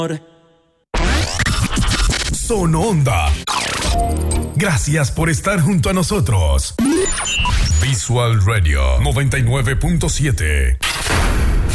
Sononda. Gracias por estar junto a nosotros. Visual Radio 99.7.